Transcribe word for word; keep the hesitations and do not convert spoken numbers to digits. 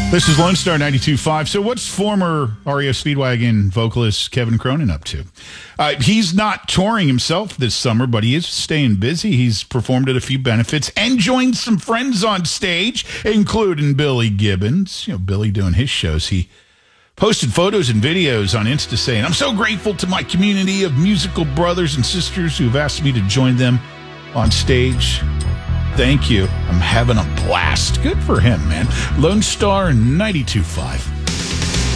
This is Lone Star ninety-two point five. So what's former R E O Speedwagon vocalist Kevin Cronin up to? Uh, he's not touring himself this summer, but he is staying busy. He's performed at a few benefits and joined some friends on stage, including Billy Gibbons. You know, Billy doing his shows. He posted photos and videos on Insta saying, "I'm so grateful to my community of musical brothers and sisters who've asked me to join them on stage. Thank you. I'm having a blast." Good for him, man. Lone Star ninety-two point five.